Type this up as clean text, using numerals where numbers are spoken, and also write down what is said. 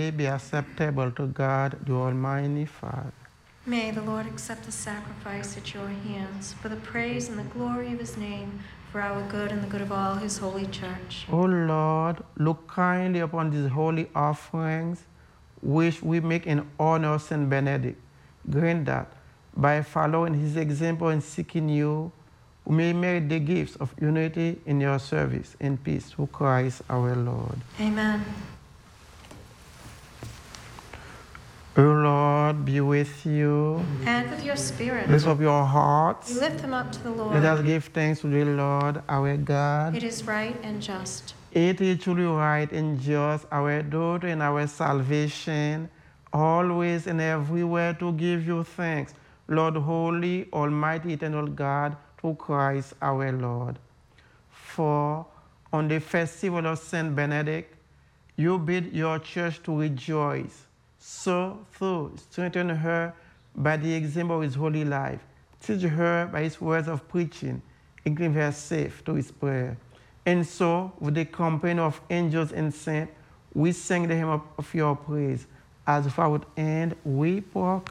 may be acceptable to God, the Almighty Father. May the Lord accept the sacrifice at your hands for the praise and the glory of his name, for our good and the good of all his holy church. O Lord, look kindly upon these holy offerings, which we make in honor of Saint Benedict. Grant that, by following his example and seeking you, we may merit the gifts of unity in your service and peace through Christ our Lord. Amen. O Lord, be with you. And with your spirit. Lift up your hearts. We lift them up to the Lord. Let us give thanks to the Lord our God. It is right and just. It is truly right and just, our duty and our salvation, always and everywhere to give you thanks, Lord, holy, almighty, eternal God, through Christ our Lord. For on the festival of Saint Benedict, you bid your church to rejoice. So, too, strengthen her by the example of his holy life. Teach her by his words of preaching, and keep her safe to his prayer. And so, with the company of angels and saints, we sing the hymn of your praise. As without end, we proclaim.